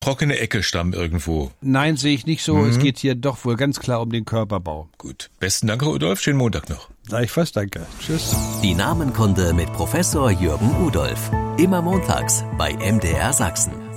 trockene Ecke stammen irgendwo. Nein, sehe ich nicht so. Es geht hier doch wohl ganz klar um den Körperbau. Gut. Besten Dank, Rudolf. Schönen Montag noch. Gleichfalls, danke. Tschüss. Die Namenkunde mit Professor Jürgen Rudolf. Immer montags bei MDR Sachsen.